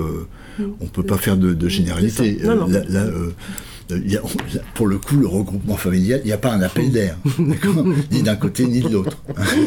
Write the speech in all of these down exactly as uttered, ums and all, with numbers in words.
Euh, on ne peut pas faire de, de généralité. Non, non. Là, là, euh, y a, pour le coup, le regroupement familial, il n'y a pas un appel d'air, d'accord, ni d'un côté ni de l'autre.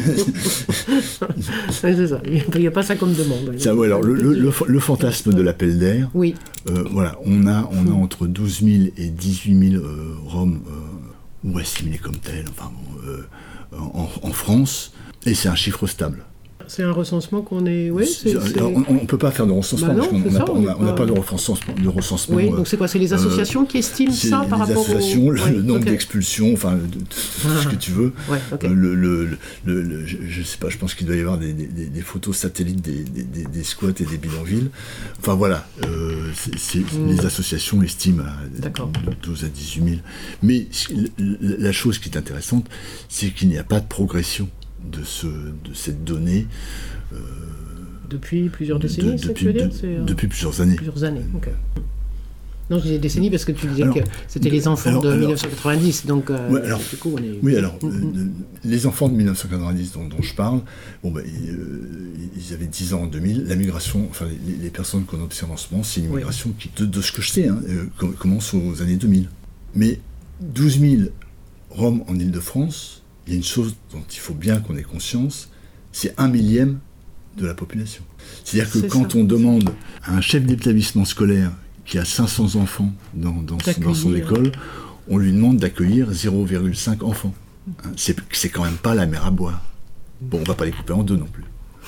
C'est ça, il n'y a pas ça comme demande. Ça, ouais, alors, le, le, le, le fantasme de l'appel d'air, oui. euh, voilà, on a, on a entre douze mille et dix-huit mille euh, Roms euh, ou assimilés comme tels, enfin, bon, euh, en, en France, et c'est un chiffre stable. C'est un recensement qu'on est... Oui, c'est, c'est... On ne peut pas faire de recensement, bah non, parce qu'on n'a pas, on a, on a pas de recensement. De recensement oui, donc c'est quoi? C'est les associations euh, qui estiment ça par rapport aux... les associations, le, ouais, le nombre okay. d'expulsions, enfin, de, de, tout ah, ce que tu veux. Ouais, okay. le, le, le, le, le, je ne sais pas, je pense qu'il doit y avoir des, des, des photos satellites des, des, des squats et des bidonvilles. Enfin voilà, euh, c'est, c'est, mmh. les associations estiment à D'accord. douze à dix-huit mille. Mais la chose qui est intéressante, c'est qu'il n'y a pas de progression de, ce, de cette donnée. Euh, depuis plusieurs décennies, de, c'est depuis, ce que tu veux dire de, c'est, euh, Depuis plusieurs années. Plusieurs années, ok. Non, je disais décennies parce que tu disais alors, que c'était les enfants alors, de alors, dix-neuf cent quatre-vingt-dix, donc euh, ouais, alors, du coup on est... Oui, alors, mm-hmm. euh, les enfants de dix-neuf cent quatre-vingt-dix dont, dont je parle, bon, ben, euh, ils avaient dix ans en deux mille, la migration, enfin les, les personnes qu'on observe en ce moment, c'est une migration oui. qui, de, de ce que je sais, hein, euh, commence aux années deux mille. Mais douze mille Roms en Île-de-France, il y a une chose dont il faut bien qu'on ait conscience, c'est un millième de la population. C'est-à-dire que c'est quand ça. On demande à un chef d'établissement scolaire qui a cinq cents enfants dans, dans, dans son école, on lui demande d'accueillir zéro virgule cinq enfants. Hein, c'est, c'est quand même pas la mer à boire. Bon, on va pas les couper en deux non plus.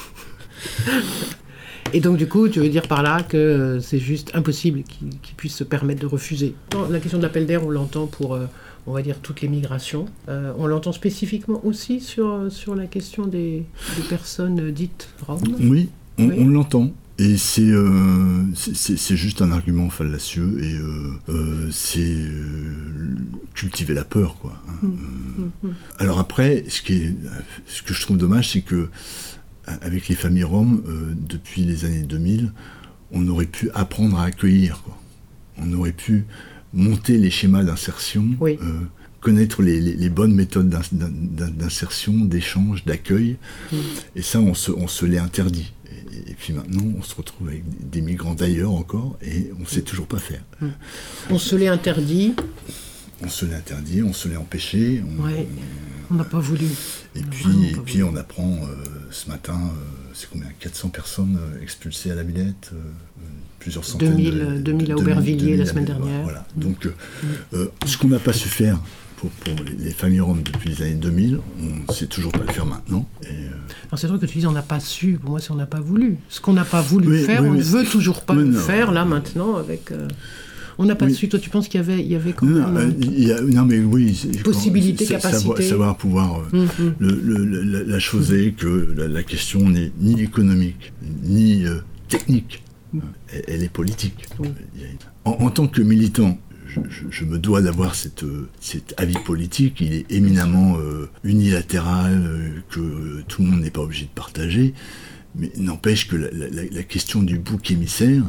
Et donc, du coup, tu veux dire par là que c'est juste impossible qu'ils, qu'ils puissent se permettre de refuser. La question de l'appel d'air, on l'entend pour, euh, on va dire, toutes les migrations. Euh, on l'entend spécifiquement aussi sur, sur la question des, des personnes dites roms. Oui, on, oui. on l'entend. Et c'est, euh, c'est, c'est, c'est juste un argument fallacieux et euh, euh, c'est euh, cultiver la peur, quoi. Hein. Mmh, mmh. Alors après, ce, qui est, ce que je trouve dommage, c'est que avec les familles roms, euh, depuis les années deux mille, on aurait pu apprendre à accueillir, quoi. On aurait pu monter les schémas d'insertion, oui. euh, connaître les, les, les bonnes méthodes d'in, d'in, d'insertion, d'échange, d'accueil. Mmh. Et ça, on se, on se l'est interdit. Et, et puis maintenant, on se retrouve avec des migrants d'ailleurs encore, et on ne sait toujours pas faire. Mmh. On se l'est interdit. On se l'est interdit, on se l'est empêché. On, ouais. On n'a pas voulu. Et on puis, et puis on apprend euh, ce matin, euh, c'est combien, quatre cents personnes euh, expulsées à la Villette, euh, plusieurs centaines. deux mille à Aubervilliers la semaine dernière. Voilà. Mmh. Donc, euh, mmh. euh, ce qu'on n'a pas su faire pour, pour les, les familles roms depuis les années deux mille, on ne sait toujours pas le faire maintenant. Et, euh... Alors c'est vrai que tu dis on n'a pas su, pour moi c'est on n'a pas voulu. Ce qu'on n'a pas voulu oui, faire, oui, on ne veut toujours pas oui, le non, faire non, là non. maintenant avec... Euh... On n'a pas oui. su. Toi, tu penses qu'il y avait, il y avait quand non, même euh, y a, non, mais oui, possibilité, c'est, capacité. Savoir, savoir pouvoir. Euh, mm-hmm. le, le, la, la chose est que la, la question n'est ni économique, ni euh, technique. Mm. Elle, elle est politique. Mm. En, en tant que militant, je, je, je me dois d'avoir cette, cet avis politique. Il est éminemment euh, unilatéral, euh, que tout le monde n'est pas obligé de partager. Mais n'empêche que la, la, la question du bouc émissaire,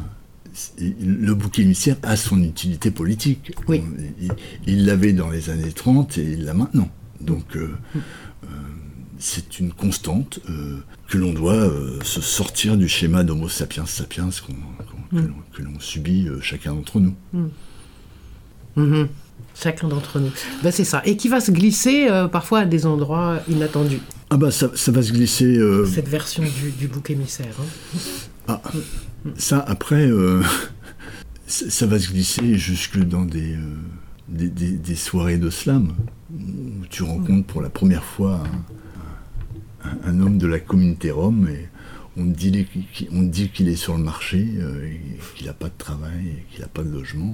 le bouc émissaire a son utilité politique. Oui. Il, il l'avait dans les années trente et il l'a maintenant. Donc euh, euh, c'est une constante euh, que l'on doit euh, se sortir du schéma d'Homo sapiens sapiens qu'on, qu'on, mm. que, l'on, que l'on subit euh, chacun d'entre nous. Mm. Mm-hmm. Chacun d'entre nous. Ben, c'est ça. Et qui va se glisser euh, parfois à des endroits inattendus. Ah bah ça, ça va se glisser... Euh... Cette version du, du bouc émissaire. Hein. Ah, ça, après, euh, ça va se glisser jusque dans des, euh, des, des, des soirées de slam, où tu rencontres pour la première fois un, un, un homme de la communauté rom, et on te dit, on te dit qu'il est sur le marché, euh, et qu'il n'a pas de travail, et qu'il n'a pas de logement.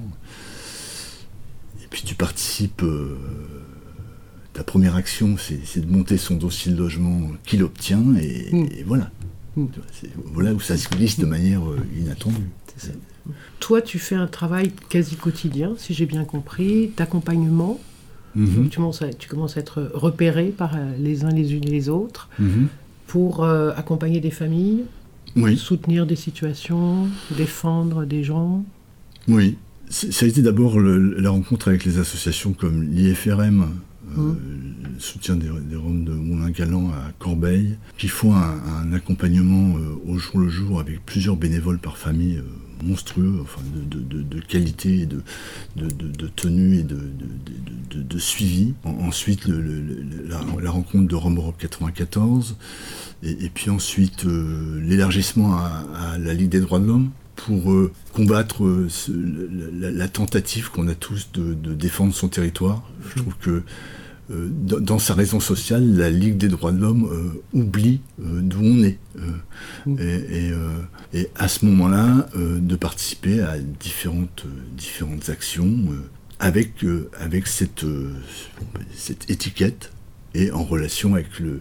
Et puis tu participes... Euh, ta première action, c'est, c'est de monter son dossier de logement qu'il obtient, et, mmh. et voilà. Mmh. C'est, voilà où ça se glisse de manière euh, inattendue. C'est ça. Toi, tu fais un travail quasi quotidien, si j'ai bien compris, d'accompagnement. Mmh. Tu, commences à, tu commences à être repéré par les uns les unes et les autres mmh. pour euh, accompagner des familles, oui. soutenir des situations, défendre des gens. Oui, c'est, ça a été d'abord le, la rencontre avec les associations comme l'I F R M, Euh, mmh. le soutien des, des Roms de Moulin-Galant à Corbeil, qui font un, un accompagnement euh, au jour le jour avec plusieurs bénévoles par famille. Euh, monstrueux, enfin, de, de, de, de qualité, de, de, de, de tenue et de, de, de, de suivi. En, ensuite, le, le, la, la rencontre de Rome Europe quatre-vingt-quatorze, et, et puis ensuite euh, l'élargissement à, à la Ligue des droits de l'homme, pour euh, combattre euh, ce, la, la tentative qu'on a tous de, de défendre son territoire. Je trouve que euh, dans, dans sa raison sociale, la Ligue des droits de l'homme euh, oublie euh, d'où on est. Euh, mmh. et, et, euh, et à ce moment-là, euh, de participer à différentes, euh, différentes actions euh, avec, euh, avec cette, euh, cette étiquette et en relation avec le,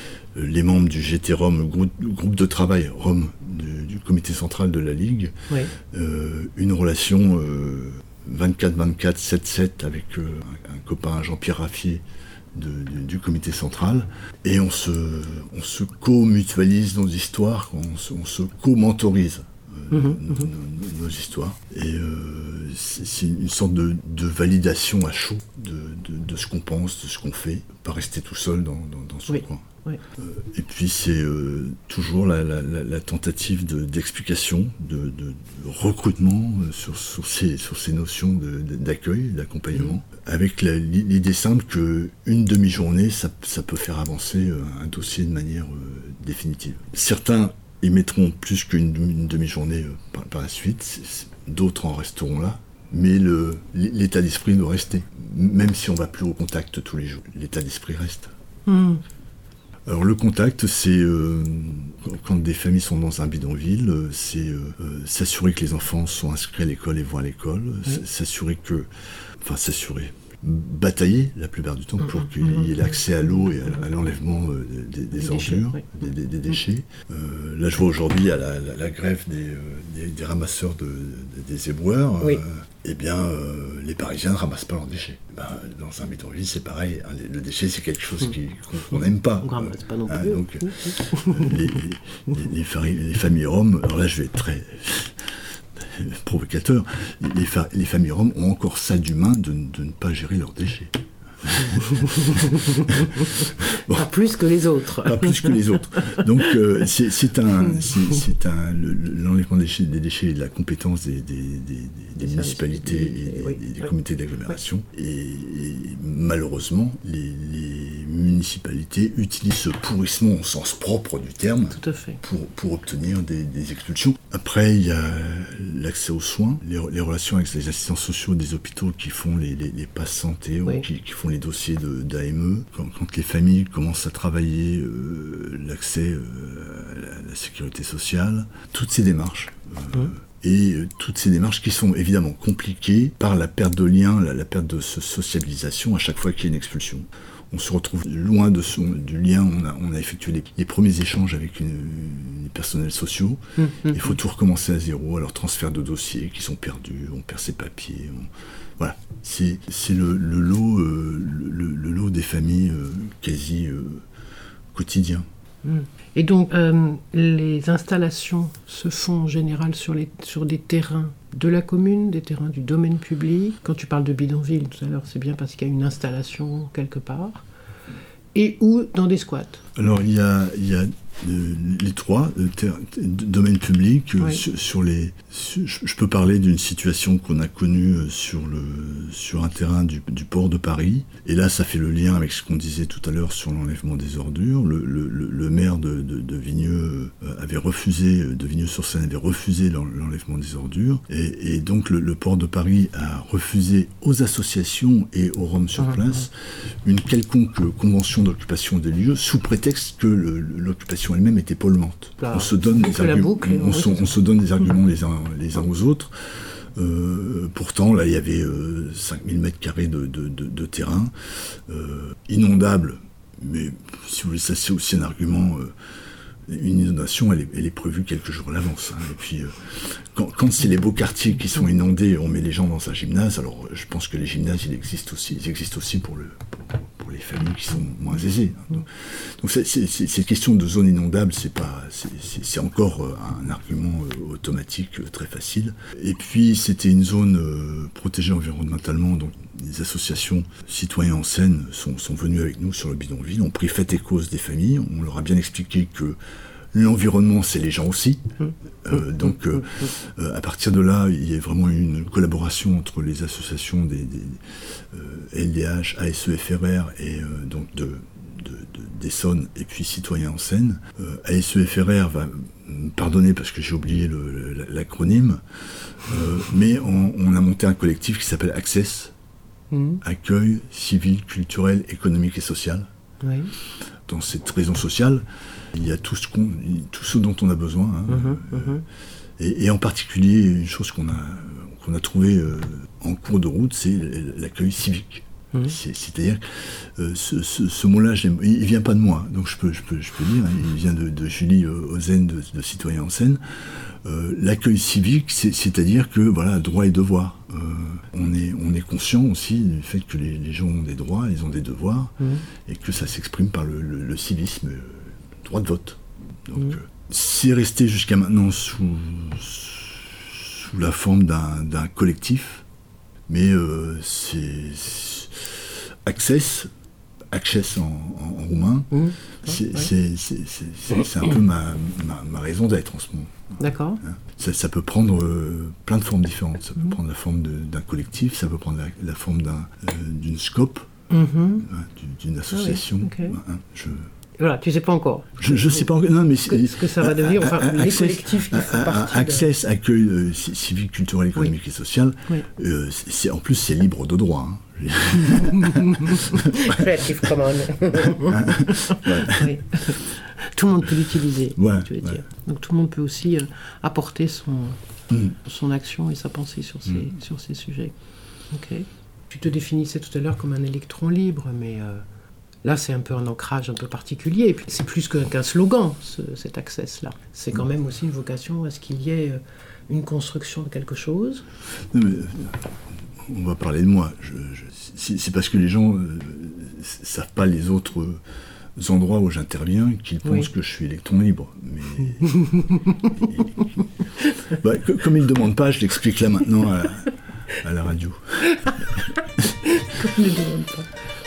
les membres du G T Rome, le groupe, le groupe de travail Rome du, du comité central de la Ligue, oui. euh, une relation euh, vingt-quatre vingt-quatre, sept sept avec euh, un, un copain Jean-Pierre Raffier de, du, du comité central, et on se, on se co-mutualise nos histoires, on se, on se co-mentorise euh, mmh, nos, mmh. Nos, nos histoires, et euh, c'est, c'est une sorte de, de validation à chaud de, de, de ce qu'on pense, de ce qu'on fait, pas rester tout seul dans, dans, dans son oui. coin. Oui. Euh, et puis c'est euh, toujours la, la, la, la tentative de, d'explication, de, de, de recrutement euh, sur, sur, ces, sur ces notions de, de, d'accueil, d'accompagnement, mmh. avec la, l'idée simple qu'une demi-journée, ça, ça peut faire avancer euh, un dossier de manière euh, définitive. Certains y mettront plus qu'une une demi-journée euh, par, par la suite, c'est, c'est, d'autres en resteront là, mais le, l'état d'esprit doit rester. Même si on ne va plus au contact tous les jours, l'état d'esprit reste. Mmh. Alors le contact, c'est euh, quand des familles sont dans un bidonville, c'est euh, s'assurer que les enfants sont inscrits à l'école et vont à l'école, oui. s'assurer que, enfin s'assurer, batailler la plupart du temps pour mmh, qu'il y ait l'accès à l'eau et à, à l'enlèvement euh, des, des, des ordures, déchets, oui. des, des, des déchets. Euh, là je vois aujourd'hui à la, la, la grève des, euh, des, des ramasseurs de, de, des éboueurs, oui. euh, eh bien euh, les Parisiens ne ramassent pas leurs déchets. Ben, dans un bidonville c'est pareil, hein, le déchet c'est quelque chose mmh. qui, qu'on n'aime pas. On ne ramasse pas non plus. Hein, donc mmh. les, les, les, familles, les familles roms, alors là je vais être très provocateur, les, fa- les familles roms ont encore ça d'humain de, de ne pas gérer leurs déchets. Bon. Pas plus que les autres. Pas plus que les autres. Donc euh, c'est, c'est un, c'est, c'est un le, l'enlèvement des déchets, des déchets est de la compétence des, des, des, des municipalités et des, oui. des, des comités d'agglomération. Oui. Et, et malheureusement, les, les municipalités utilisent ce pourrissement au sens propre du terme. Tout à fait. Pour, pour obtenir des, des expulsions. Après, il y a l'accès aux soins, les, les relations avec les assistants sociaux des hôpitaux qui font les, les, les passes santé, oui. ou qui, qui font les dossiers de, d'A M E. Quand, quand les familles commencent à travailler euh, l'accès euh, à la, la sécurité sociale, toutes ces démarches. Euh, mmh. Et euh, toutes ces démarches qui sont évidemment compliquées par la perte de lien, la, la perte de sociabilisation à chaque fois qu'il y a une expulsion. On se retrouve loin de son, du lien, on a, on a effectué les, les premiers échanges avec une, les personnels sociaux, mmh, il mmh. faut tout recommencer à zéro, alors transfert de dossiers qui sont perdus, on perd ses papiers, on... voilà, c'est, c'est le, le, lot, euh, le, le lot des familles euh, quasi euh, quotidien. Mmh. Et donc, euh, les installations se font en général sur, les, sur des terrains de la commune, des terrains du domaine public. Quand tu parles de bidonville tout à l'heure, c'est bien parce qu'il y a une installation quelque part. Et ou dans des squats. Alors, il y a, il y a euh, les trois, euh, ter- domaine public, euh, oui. sur, sur les... Sur, je peux parler d'une situation qu'on a connue euh, sur, le, sur un terrain du, du port de Paris. Et là, ça fait le lien avec ce qu'on disait tout à l'heure sur l'enlèvement des ordures. Le, le, le maire de, de, de Vigneux euh, avait refusé, de Vigneux-sur-Seine avait refusé l'enlèvement des ordures. Et, et donc, le, le port de Paris a refusé aux associations et aux Roms sur place mmh. une quelconque convention d'occupation des lieux sous prétexte que le, l'occupation elle-même était polluante. Là, on se donne des arguments, boucle, on, on, se, on se donne des arguments les uns, les uns aux autres. Euh, pourtant, là, il y avait euh, cinq mille mètres carrés de, de, de, de terrain euh, inondable. Mais si vous voulez, ça c'est aussi un argument. Euh, Une inondation, elle est, elle est prévue quelques jours à l'avance. Hein. Et puis, euh, quand, quand c'est les beaux quartiers qui sont inondés, on met les gens dans un gymnase. Alors, je pense que les gymnases, ils existent aussi. Ils existent aussi pour, le, pour, pour les familles qui sont moins aisées. Hein. Donc, donc c'est, c'est, c'est, cette question de zone inondable, c'est, pas, c'est, c'est, c'est encore un argument euh, automatique euh, très facile. Et puis, c'était une zone euh, protégée environnementalement. Donc, les associations citoyens en Seine sont, sont venues avec nous sur le bidonville, ont pris fait et cause des familles. On leur a bien expliqué que L'environnement, c'est les gens aussi. Euh, donc, euh, euh, à partir de là, il y a vraiment une collaboration entre les associations des, des euh, L D H, A S E F R R et euh, donc de, de, de, d'Essonne et puis Citoyens en Seine. Euh, A S E F R R va me pardonner parce que j'ai oublié le, le, l'acronyme, euh, mais on, on a monté un collectif qui s'appelle Access, mmh. Accueil civil, culturel, économique et social. Oui. Dans cette raison sociale, il y a tout ce, qu'on, tout ce dont on a besoin. Hein, mmh, euh, mmh. Et, et en particulier, une chose qu'on a, qu'on a trouvée euh, en cours de route, c'est l'accueil civique. Mmh. C'est, c'est-à-dire que euh, ce, ce, ce mot-là, il ne vient pas de moi, donc je peux, je peux, je peux dire, hein, il vient de, de Julie Ozen de, de Citoyens en Seine. Euh, l'accueil civique, c'est, c'est-à-dire que voilà, droits et devoirs. Euh, on est, on est conscient aussi du fait que les, les gens ont des droits, ils ont des devoirs, mmh. et que ça s'exprime par le, le, le civisme, le droit de vote. Donc, mmh. euh, c'est resté jusqu'à maintenant sous, sous la forme d'un, d'un collectif, mais euh, c'est, c'est Access, Access en, en, en roumain, mmh. c'est, ouais. c'est, c'est, c'est, c'est, c'est un peu ma, ma, ma raison d'être en ce moment. D'accord. Ça, ça peut prendre euh, plein de formes différentes. Ça peut mmh. prendre la forme de, d'un collectif, ça peut prendre la, la forme d'un, euh, d'une scope, mmh. euh, d'une association. Ah oui. Okay. Hein, je... Voilà, tu ne sais pas encore. Je ne sais pas encore. Non, mais ce, que, ce que ça va devenir, enfin, a, a, les access, collectifs qui a, font partie. Access, de... accueil euh, civique, culturel, économique oui. et social. Oui. Euh, c'est, c'est, en plus, c'est libre de droit. Hein. Creative Commons. ouais. Oui. Tout le monde peut l'utiliser, ouais, tu veux ouais. dire. Donc tout le monde peut aussi euh, apporter son, mm. son action et sa pensée sur ces, mm. sur ces sujets. Ok. Tu te définissais tout à l'heure comme un électron libre, mais euh, là c'est un peu un ancrage un peu particulier. Et puis c'est plus qu'un, qu'un slogan, ce, cet access-là. C'est quand mm. même aussi une vocation à ce qu'il y ait une construction de quelque chose. Non, mais, on va parler de moi. Je, je, c'est, c'est parce que les gens ne euh, savent pas les autres euh, endroits où j'interviens qu'ils pensent oui. que je suis électron libre. Mais et, bah, que, comme ils ne demandent pas, je l'explique là maintenant à, à la radio. Comme ils ne demandent pas.